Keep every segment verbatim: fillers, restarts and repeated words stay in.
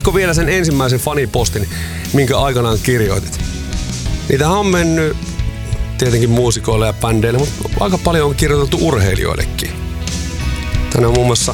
Vielä sen ensimmäisen fanipostin, minkä aikanaan kirjoitit. Niitähän on mennyt tietenkin muusikoille ja bändeille, mutta aika paljon on kirjoitettu urheilijoillekin. Tänään muun muassa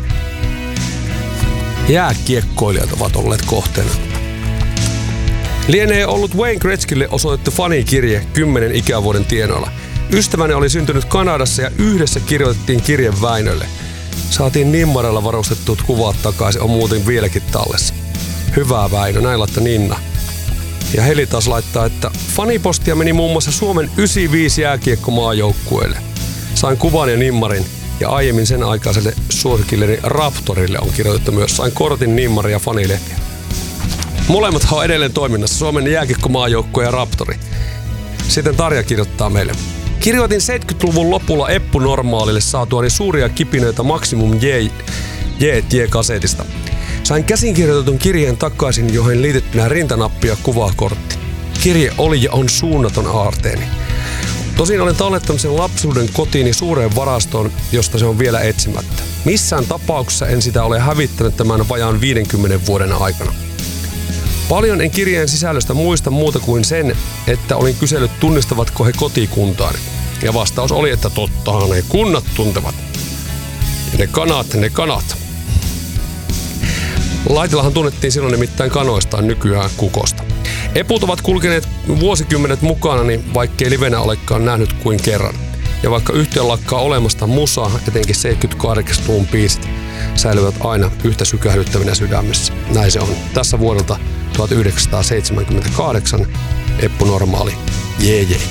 jääkiekkoilijat ovat olleet kohteena. Lienee ollut Wayne Gretzkylle osoitettu fanikirje kymmenen ikävuoden tienoilla. Ystäväni oli syntynyt Kanadassa ja yhdessä kirjoitettiin kirje Väinölle. Saatiin nimmaralla varustetut kuvat takaisin, on muuten vieläkin tallessa. Hyvää Väinö, näin laittoi Ninna. Ja Heli taas laittaa, että fanipostia meni muun muassa Suomen yhdeksänkymmentäviisi jääkiekkomaajoukkueelle. Sain kuvan ja nimmarin ja aiemmin sen aikaiselle suosikilleni Raptorille on kirjoitettu myös. Sain kortin, nimmari ja fanilehtiä. Molemmat on edelleen toiminnassa, Suomen jääkiekkomaajoukkue ja Raptori. Sitten Tarja kirjoittaa meille. Kirjoitin seitsemänkymmentäluvun lopulla Eppu Normaalille saatuani suuria kipinöitä Maximum J-kasetista. Sain käsinkirjoitetun kirjeen takaisin, johon liitettynä rintanappi ja kuvakortti. Kirje oli ja on suunnaton aarteeni. Tosin olen tallettanut sen lapsuuden kotiini suureen varastoon, josta se on vielä etsimättä. Missään tapauksessa en sitä ole hävittänyt tämän vajaan viidenkymmenen vuoden aikana. Paljon en kirjeen sisällöstä muista muuta kuin sen, että olin kysellyt tunnistavatko he kotikuntaani. Ja vastaus oli, että tottahan ne kunnat tuntevat. Ja ne kanat, ne kanat. Laitilahan tunnettiin silloin nimittäin kanoistaan, nykyään kukosta. Eput ovat kulkeneet vuosikymmenet mukana, niin vaikkei livenä olekaan nähnyt kuin kerran. Ja vaikka yhtiö lakkaa olemasta, musa, etenkin seitsemänkymmentäkahdeksan-luvun biisit, säilyvät aina yhtä sykähdyttävinä sydämessä. Näin se on. Tässä vuodelta tuhatyhdeksänsataaseitsemänkymmentäkahdeksan Eppu Normaali. Jee jee.